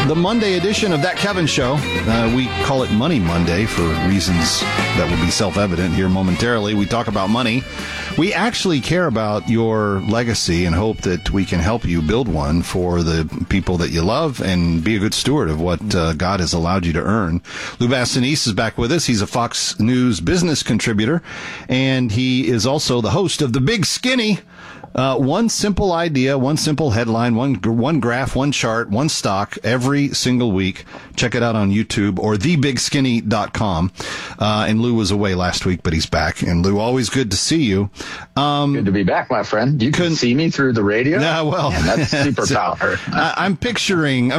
the Monday edition of That Kevin Show. We call it Money Monday for reasons that will be self-evident here momentarily. We talk about money. We actually care about your legacy and hope that we can help you build one for the people that you love and be a good steward of what God has allowed you to earn. Lou Bassinis is back with us. He's a Fox News business contributor, and he is also the host of The Big Skinny. One simple idea, one simple headline, one graph, one chart, one stock every single week. Check it out on YouTube or thebigskinny.com. And Lou was away last week, but he's back. And Lou, always good to see you. Good to be back, my friend. You couldn't see me through the radio? Nah, well, man, that's superpower. I'm picturing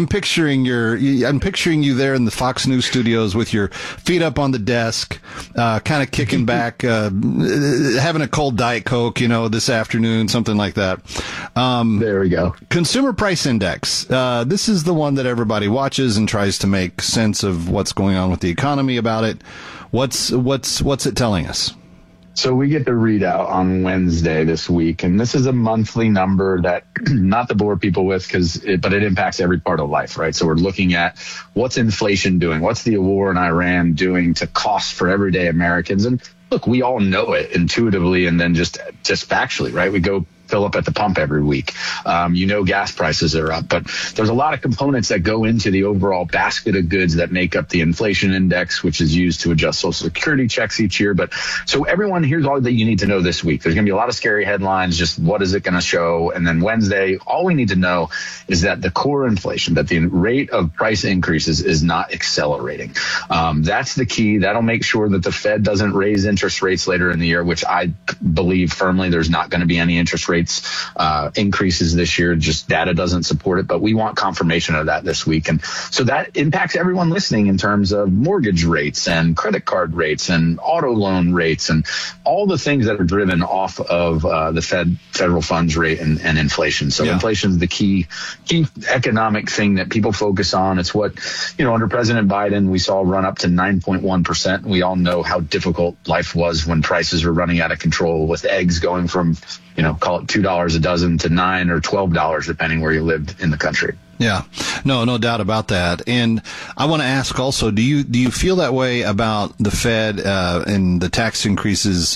you there in the Fox News studios with your feet up on the desk, kind of kicking back, having a cold Diet Coke, this afternoon, something like that. There we go. Consumer Price Index. This is the one that everybody watches and tries to make sense of what's going on with the economy about it. What's it telling us? So we get the readout on Wednesday this week, and this is a monthly number that not to bore people with, but it impacts every part of life, right? So we're looking at what's inflation doing, what's the war in Iran doing to cost for everyday Americans, and look, we all know it intuitively, and then just factually, right? We go fill up at the pump every week. Gas prices are up, but there's a lot of components that go into the overall basket of goods that make up the inflation index, which is used to adjust Social Security checks each year. But so everyone, here's all that you need to know this week. There's going to be a lot of scary headlines. Just what is it going to show? And then Wednesday, all we need to know is that the core inflation, that the rate of price increases is not accelerating. That's the key. That'll make sure that the Fed doesn't raise interest rates later in the year, which I believe firmly there's not going to be any interest rates increases this year. Just data doesn't support it, but we want confirmation of that this week. And so that impacts everyone listening in terms of mortgage rates and credit card rates and auto loan rates and all the things that are driven off of the federal funds rate and inflation. So inflation is the key economic thing that people focus on. It's what, under President Biden, we saw run up to 9.1%. We all know how difficult life was when prices were running out of control, with eggs going from, call it $2 a dozen to $9 or $12, depending where you lived in the country. Yeah, no doubt about that. And I want to ask also, do you feel that way about the Fed and the tax increases,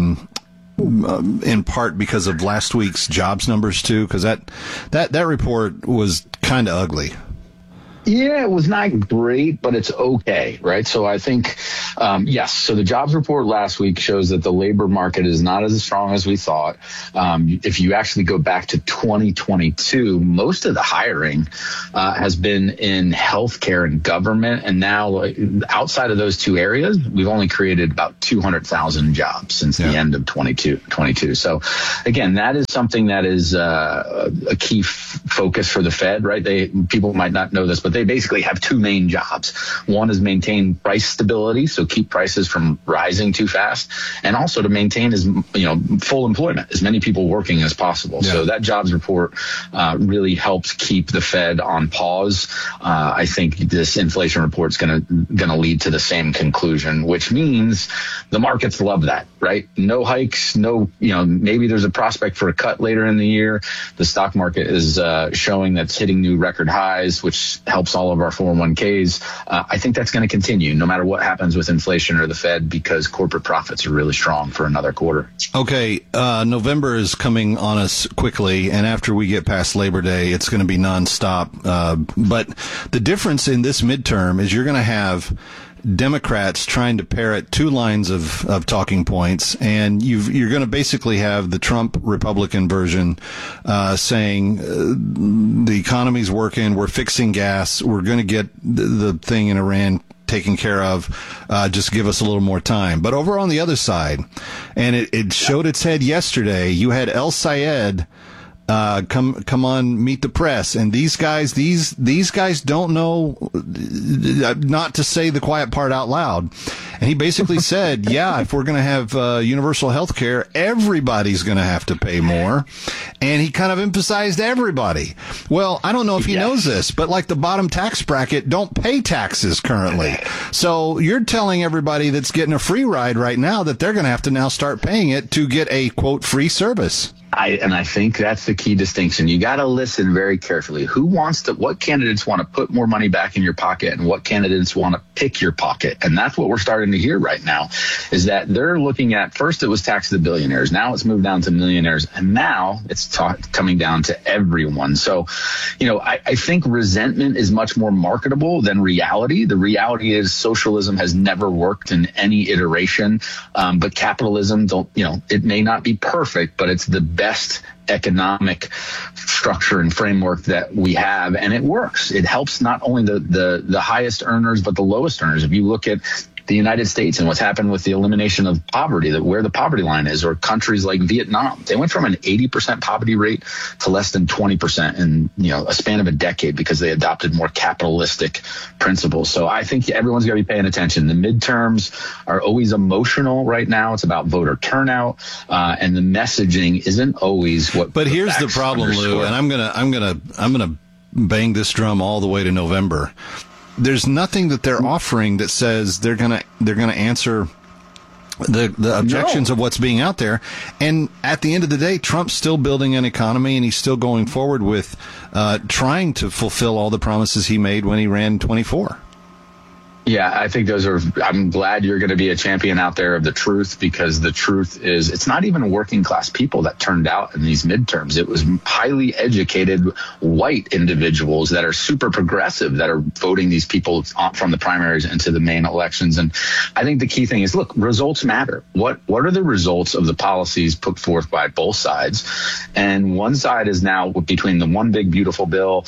in part because of last week's jobs numbers too? Because that report was kind of ugly. Yeah, it was not great, but it's okay, right? So I think, yes. So the jobs report last week shows that the labor market is not as strong as we thought. If you actually go back to 2022, most of the hiring has been in healthcare and government. And now outside of those two areas, we've only created about 200,000 jobs since the end of 2022. So again, that is something that is a key focus for the Fed, right? People might not know this, but they basically have two main jobs. One is maintain price stability, so keep prices from rising too fast, and also to maintain full employment, as many people working as possible. Yeah. So that jobs report really helps keep the Fed on pause. I think this inflation report is going to lead to the same conclusion, which means the markets love that, right? No hikes, maybe there's a prospect for a cut later in the year. The stock market is showing that's hitting new record highs, which helps all of our 401ks. I think that's going to continue no matter what happens with inflation or the Fed, because corporate profits are really strong for another quarter. Okay, November is coming on us quickly, and after we get past Labor Day, it's going to be nonstop. But the difference in this midterm is you're going to have Democrats trying to parrot two lines of talking points, and you're going to basically have the Trump Republican version saying the economy's working, we're fixing gas, we're going to get the thing in Iran taken care of, just give us a little more time. But over on the other side, and it showed its head yesterday, you had El Sayed come on Meet the Press, and these guys don't know not to say the quiet part out loud. And he basically said, if we're going to have universal health care, everybody's going to have to pay more. And he kind of emphasized everybody. Well, I don't know if he knows this, but like the bottom tax bracket don't pay taxes currently. So you're telling everybody that's getting a free ride right now that they're going to have to now start paying it to get a, quote, free service. I think that's the key distinction. You got to listen very carefully. What candidates want to put more money back in your pocket, and what candidates want to pick your pocket? And that's what we're starting to hear right now, is that they're looking at, first it was tax the billionaires. Now it's moved down to millionaires. And now it's coming down to everyone. So, I think resentment is much more marketable than reality. The reality is socialism has never worked in any iteration. But capitalism, it may not be perfect, but it's the best economic structure and framework that we have, and it works. It helps not only the highest earners, but the lowest earners. If you look at the United States and what's happened with the elimination of poverty, where the poverty line is, or countries like Vietnam, they went from an 80% poverty rate to less than 20% in a span of a decade because they adopted more capitalistic principles. So I think everyone's going to be paying attention. The midterms are always emotional right now. It's about voter turnout, and the messaging isn't always what. But here's the problem, Lou, and I'm gonna bang this drum all the way to November. There's nothing that they're offering that says they're gonna answer the objections of what's being out there. And at the end of the day, Trump's still building an economy, and he's still going forward with trying to fulfill all the promises he made when he ran in 24. Yeah, I think I'm glad you're going to be a champion out there of the truth, because the truth is it's not even working class people that turned out in these midterms. It was highly educated white individuals that are super progressive that are voting these people from the primaries into the main elections. And I think the key thing is, look, results matter. What are the results of the policies put forth by both sides? And one side is now, between the one big beautiful bill,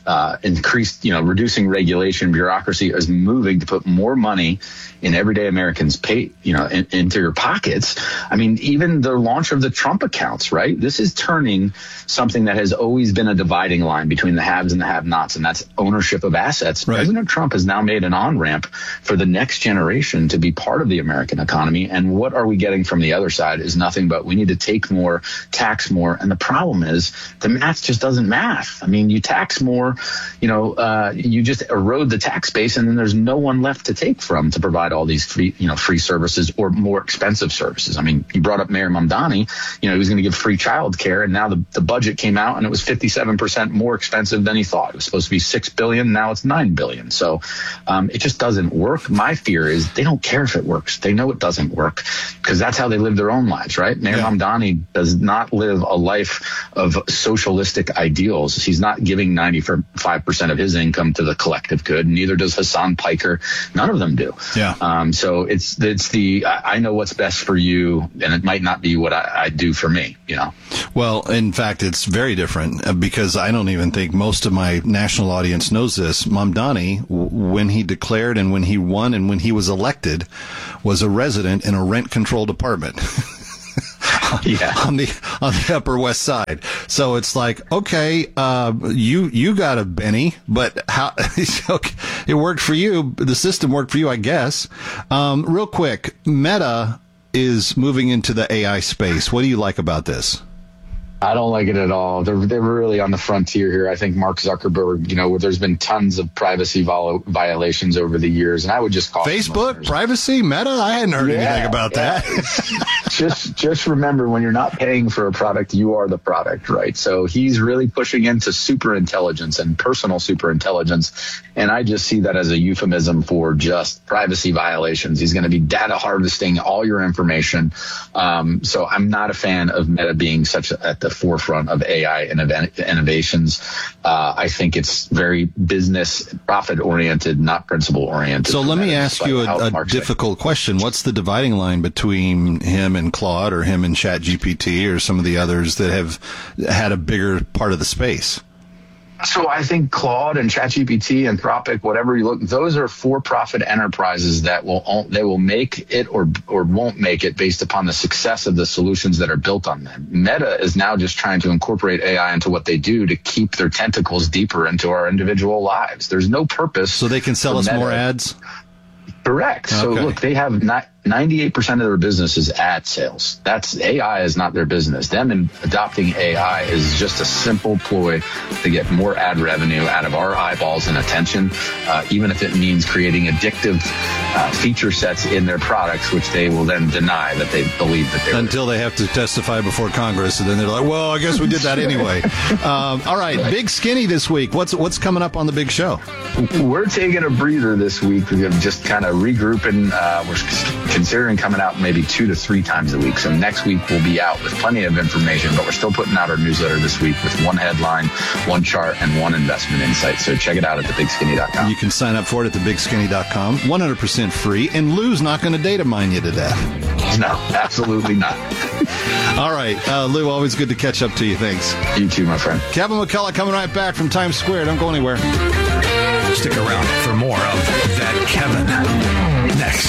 reducing regulation, bureaucracy, is moving to put more money in everyday Americans' into your pockets. I mean, even the launch of the Trump accounts, right? This is turning something that has always been a dividing line between the haves and the have-nots, and that's ownership of assets. Right. President Trump has now made an on-ramp for the next generation to be part of the American economy. And what are we getting from the other side is nothing but we need to take more, tax more. And the problem is the math just doesn't math. I mean, you tax more, you just erode the tax base, and then there's no one left to take from to provide all these free services or more expensive services. I mean, you brought up Mayor Mamdani, he was going to give free child care, and now the budget came out and it was 57% more expensive than he thought. It was supposed to be $6 billion. Now it's $9 billion. So it just doesn't work. My fear is they don't care if it works. They know it doesn't work because that's how they live their own lives, right? Mayor Mamdani does not live a life of socialistic ideals. He's not giving 95% of his income to the collective good. Neither does Hassan Piker. None of them do. Yeah. So it's I know what's best for you, and it might not be what I do for me, Well, in fact, it's very different because I don't even think most of my national audience knows this. Mamdani, when he declared and when he won and when he was elected, was a resident in a rent-controlled apartment. on the Upper West Side. So it's like, okay, you got a Benny, but how it worked for you. The system worked for you, I guess. Real quick, Meta is moving into the AI space. What do you like about this? I don't like it at all. They're really on the frontier here. I think Mark Zuckerberg, there's been tons of privacy violations over the years, and I would just call Facebook privacy, Meta. I hadn't heard anything about that. just remember, when you're not paying for a product, you are the product, right? So he's really pushing into super intelligence and personal super intelligence, and I just see that as a euphemism for just privacy violations. He's going to be data harvesting all your information. So I'm not a fan of Meta being at the forefront of AI innovations. I think it's very business profit oriented, not principle oriented. So let me ask you a difficult question. What's the dividing line between him and Claude, or him and ChatGPT, or some of the others that have had a bigger part of the space? So I think Claude and ChatGPT, Anthropic, whatever you look, those are for-profit enterprises that will make it or won't make it based upon the success of the solutions that are built on them. Meta is now just trying to incorporate AI into what they do to keep their tentacles deeper into our individual lives. There's no purpose. So they can sell us more ads? Correct. So look, they have 98% of their business is ad sales. AI is not their business. Them adopting AI is just a simple ploy to get more ad revenue out of our eyeballs and attention, even if it means creating addictive feature sets in their products, which they will then deny that they believe that they're until they have to testify before Congress, and then they're like, well, I guess we did that anyway. All right, Big Skinny this week. What's coming up on the big show? We're taking a breather this week. We're just kind of regrouping. We're considering coming out maybe 2 to 3 times a week. So next week we'll be out with plenty of information, but we're still putting out our newsletter this week with one headline, one chart, and one investment insight. So check it out at thebigskinny.com. You can sign up for it at thebigskinny.com. 100% free. And Lou's not going to data mine you to death. No, absolutely not. All right. Lou, always good to catch up to you. Thanks. You too, my friend. Kevin McCullough coming right back from Times Square. Don't go anywhere. Stick around for more of That Kevin next.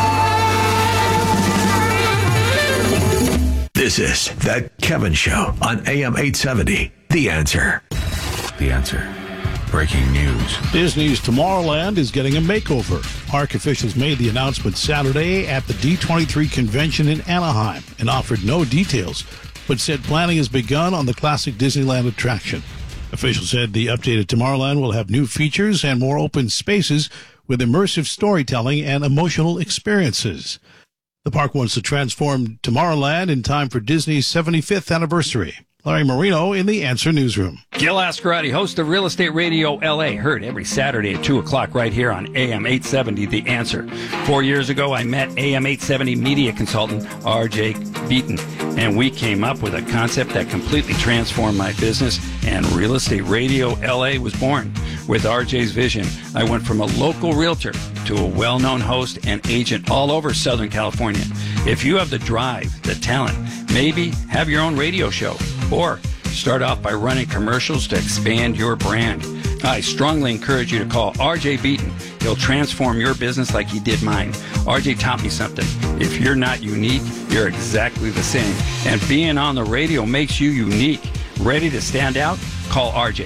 This is That Kevin Show on AM 870. The Answer. The Answer. Breaking news. Disney's Tomorrowland is getting a makeover. Park officials made the announcement Saturday at the D23 convention in Anaheim and offered no details, but said planning has begun on the classic Disneyland attraction. Officials said the updated Tomorrowland will have new features and more open spaces with immersive storytelling and emotional experiences. The park wants to transform Tomorrowland in time for Disney's 75th anniversary. Larry Marino in the Answer Newsroom. Gil Ascarati, host of Real Estate Radio LA, heard every Saturday at 2 o'clock right here on AM 870, The Answer. 4 years ago, I met AM 870 media consultant R.J. Beaton, and we came up with a concept that completely transformed my business, and Real Estate Radio LA was born. With R.J.'s vision, I went from a local realtor to a well-known host and agent all over Southern California. If you have the drive, the talent, maybe have your own radio show, or start off by running commercials to expand your brand, I strongly encourage you to call R.J. Beaton. He'll transform your business like he did mine. R.J. taught me something. If you're not unique, you're exactly the same. And being on the radio makes you unique. Ready to stand out? Call R.J.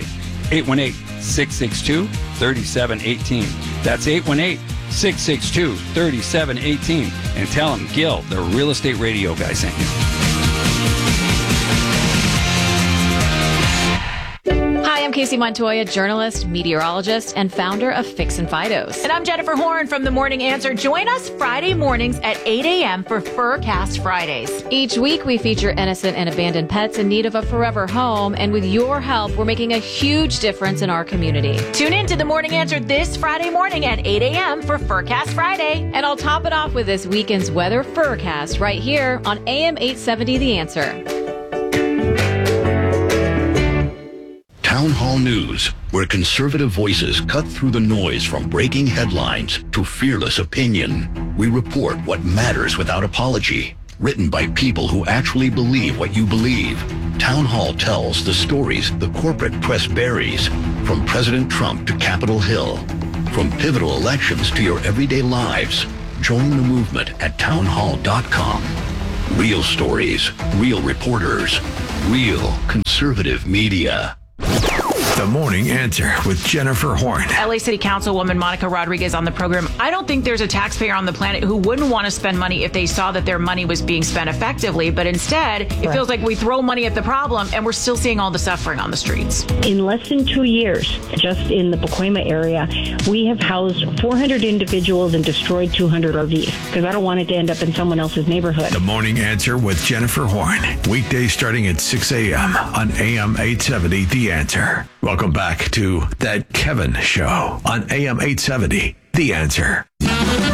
818-662-3718. That's 818-662-3718. And tell him Gil, the Real Estate Radio guy, sent you. Hi, I'm Casey Montoya, journalist, meteorologist, and founder of Fix and Fidos. And I'm Jennifer Horn from The Morning Answer. Join us Friday mornings at 8 a.m. for Furcast Fridays. Each week, we feature innocent and abandoned pets in need of a forever home. And with your help, we're making a huge difference in our community. Tune in to The Morning Answer this Friday morning at 8 a.m. for Furcast Friday. And I'll top it off with this weekend's weather Furcast right here on AM 870 The Answer. Town Hall News, where conservative voices cut through the noise from breaking headlines to fearless opinion. We report what matters without apology. Written by people who actually believe what you believe. Town Hall tells the stories the corporate press buries, from President Trump to Capitol Hill. From pivotal elections to your everyday lives. Join the movement at townhall.com. Real stories, real reporters, real conservative media. The Morning Answer with Jennifer Horn. LA City Councilwoman Monica Rodriguez on the program. I don't think there's a taxpayer on the planet who wouldn't want to spend money if they saw that their money was being spent effectively. But instead, it feels like we throw money at the problem and we're still seeing all the suffering on the streets. In less than 2 years, just in the Pacoima area, we have housed 400 individuals and destroyed 200 RVs because I don't want it to end up in someone else's neighborhood. The Morning Answer with Jennifer Horn. Weekdays starting at 6 a.m. on AM 870 The Answer. Welcome back to That Kevin Show on AM 870 The Answer.